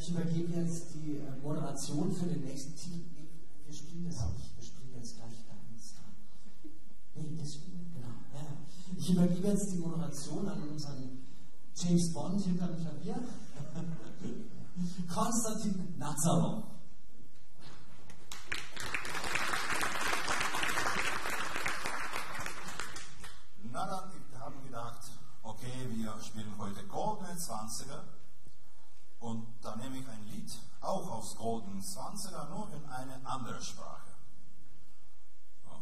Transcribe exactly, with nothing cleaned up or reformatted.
Ich übergebe jetzt die Moderation für den nächsten Titel. Wir spielen das nicht, wir spielen jetzt gleich ganz. Nee, das spielen, genau. Ja. Ich übergebe jetzt die Moderation an unseren James Bond hinter dem Klavier. Konstantin Nazarow. Na dann, wir haben gedacht, okay, wir spielen heute Goldene Zwanziger und da nehme ich ein Lied, auch aus Goldenen Zwanziger, nur in eine andere Sprache.